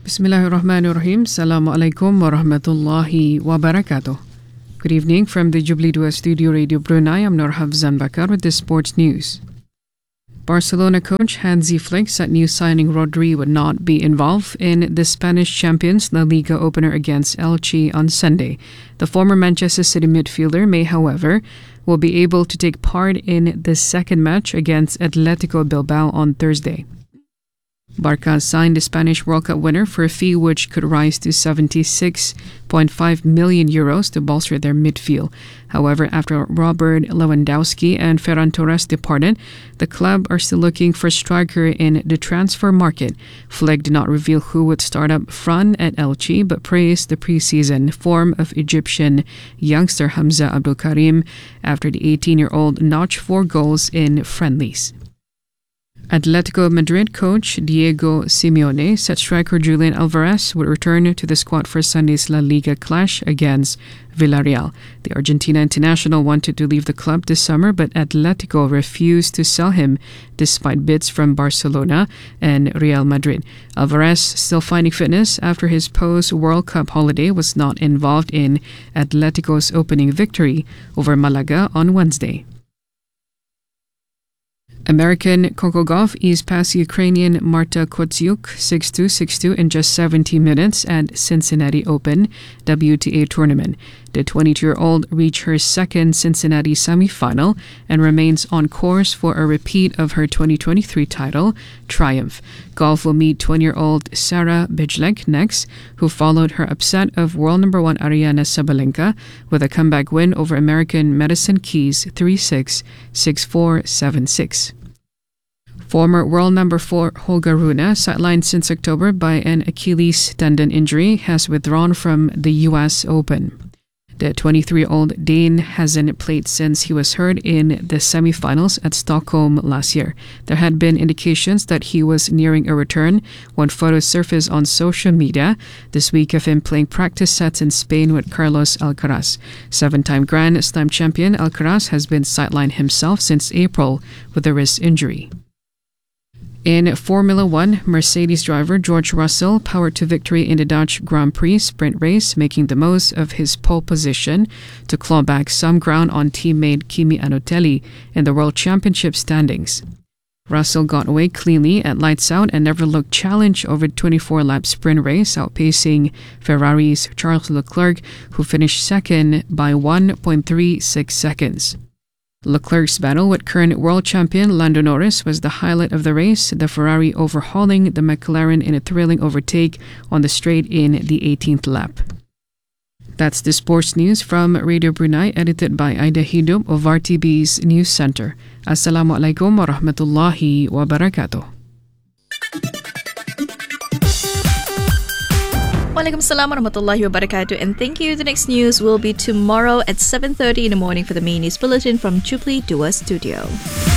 Bismillahirrahmanirrahim. Assalamualaikum warahmatullahi wabarakatuh. Good evening from the Jubilee Dua Studio Radio Brunei. I'm Nur Hafzan Bakar with the sports news. Barcelona coach Hansi Flick said new signing Rodri would not be involved in the Spanish champions La Liga opener against Elche on Sunday. The former Manchester City midfielder may, however, will be able to take part in the second match against Atletico Bilbao on Thursday. Barca signed the Spanish World Cup winner for a fee which could rise to €76.5 million to bolster their midfield. However, after Robert Lewandowski and Ferran Torres departed, the club are still looking for a striker in the transfer market. Flick did not reveal who would start up front at Elche, but praised the preseason form of Egyptian youngster Hamza Abdul Karim after the 18-year-old notched 4 goals in friendlies. Atletico Madrid coach Diego Simeone said striker Julian Alvarez would return to the squad for Sunday's La Liga clash against Villarreal. The Argentina international wanted to leave the club this summer, but Atletico refused to sell him despite bids from Barcelona and Real Madrid. Alvarez, still finding fitness after his post-World Cup holiday, was not involved in Atletico's opening victory over Malaga on Wednesday. American Coco Gauff eased past Ukrainian Marta Kostyuk 6-2, 6-2 in just 70 minutes at Cincinnati Open WTA tournament. The 22-year-old reached her second Cincinnati semifinal and remains on course for a repeat of her 2023 title triumph. Gauff will meet 20-year-old Sara Bijlek next, who followed her upset of world number 1 Aryna Sabalenka with a comeback win over American Madison Keys 3-6, 6-4, 7-6. Former world number 4 Holger Rune, sidelined since October by an Achilles tendon injury, has withdrawn from the U.S. Open. The 23-year-old Dane hasn't played since he was hurt in the semifinals at Stockholm last year. There had been indications that he was nearing a return when photos surfaced on social media this week of him playing practice sets in Spain with Carlos Alcaraz. 7-time Grand Slam champion Alcaraz has been sidelined himself since April with a wrist injury. In Formula One, Mercedes driver George Russell powered to victory in the Dutch Grand Prix sprint race, making the most of his pole position to claw back some ground on teammate Kimi Antonelli in the World Championship standings. Russell got away cleanly at lights out and never looked challenged over the 24-lap sprint race, outpacing Ferrari's Charles Leclerc, who finished second by 1.36 seconds. Leclerc's battle with current world champion Lando Norris was the highlight of the race, the Ferrari overhauling the McLaren in a thrilling overtake on the straight in the 18th lap. That's the sports news from Radio Brunei, edited by Aida Hidub of RTB's News Center. Assalamualaikum warahmatullahi wabarakatuh. Waalaikumsalam warahmatullahi wabarakatuh, and thank you. The next news will be tomorrow at 7:30 in the morning for the main news bulletin from Jubilee Dua Studio.